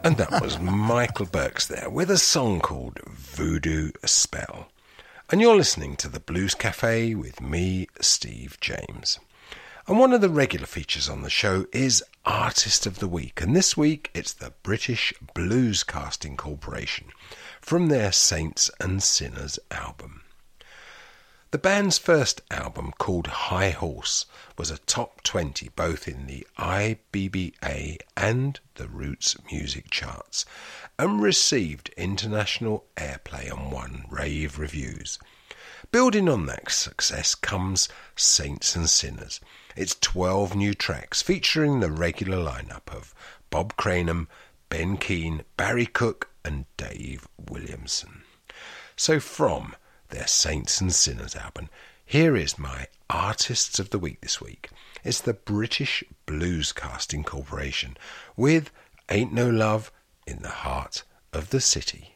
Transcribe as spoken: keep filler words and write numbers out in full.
And that was Michael Burks there with a song called Voodoo Spell. And you're listening to the Blues Cafe with me, Steve James. And one of the regular features on the show is Artist of the Week. And this week it's the British Blues Casting Corporation from their Saints and Sinners album. The band's first album, called High Horse, was a top twenty both in the I B B A and the Roots music charts, and received international airplay and won rave reviews. Building on that success comes Saints and Sinners. It's twelve new tracks featuring the regular lineup of Bob Cranham, Ben Keane, Barry Cook and Dave Williamson. So from their Saints and Sinners album, here is my Artists of the Week this week. It's the British Blues Casting Corporation with Ain't No Love in the Heart of the City.